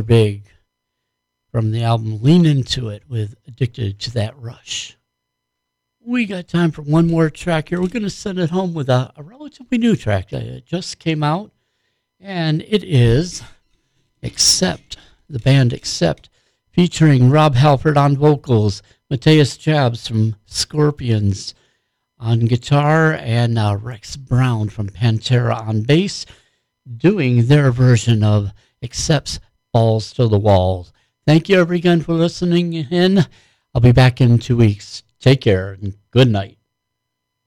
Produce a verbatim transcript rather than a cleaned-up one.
Big from the album Lean Into It with Addicted to That Rush. We got time for one more track here. We're going to send it home with a, a relatively new track. It just came out, and it is Accept, the band Accept, featuring Rob Halford on vocals, Matthias Jabs from Scorpions on guitar, and uh, Rex Brown from Pantera on bass, doing their version of Accept's Balls to the Walls. Thank you, everyone, for listening in. I'll be back in two weeks. Take care and good night.